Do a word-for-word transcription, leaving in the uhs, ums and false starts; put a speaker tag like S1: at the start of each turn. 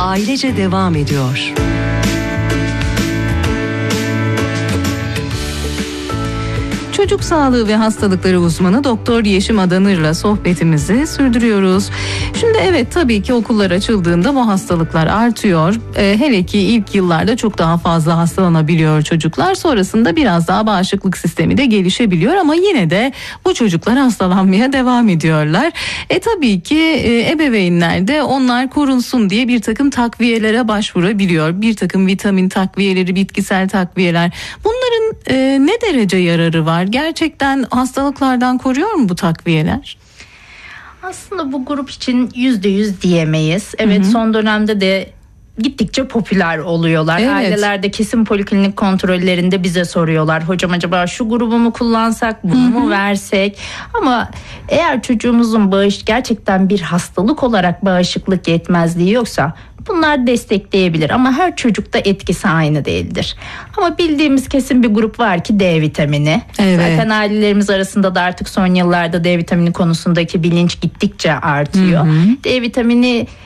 S1: ailece devam ediyor.
S2: Çocuk sağlığı ve hastalıkları uzmanı Doktor Yeşim Adanır'la sohbetimizi sürdürüyoruz. Şimdi evet, tabii ki okullar açıldığında bu hastalıklar artıyor. Ee, hele ki ilk yıllarda çok daha fazla hastalanabiliyor çocuklar. Sonrasında biraz daha bağışıklık sistemi de gelişebiliyor ama yine de bu çocuklar hastalanmaya devam ediyorlar. E tabii ki e, ebeveynler de onlar korunsun diye bir takım takviyelere başvurabiliyor. Bir takım vitamin takviyeleri, bitkisel takviyeler. Bunların e, ne derece yararı var? Gerçekten hastalıklardan koruyor mu bu takviyeler?
S3: Aslında bu grup için yüzde yüz diyemeyiz. Evet, hı hı. Son dönemde de gittikçe popüler oluyorlar. Evet. Ailelerde kesin poliklinik kontrollerinde bize soruyorlar. Hocam acaba şu grubu mu kullansak, bunu Hı-hı. mu versek? Ama eğer çocuğumuzun bağış gerçekten bir hastalık olarak bağışıklık yetmezliği yoksa bunlar destekleyebilir ama her çocukta etkisi aynı değildir. Ama bildiğimiz kesin bir grup var ki D vitamini. Evet. Zaten ailelerimiz arasında da artık son yıllarda D vitamini konusundaki bilinç gittikçe artıyor. Hı hı. D vitamini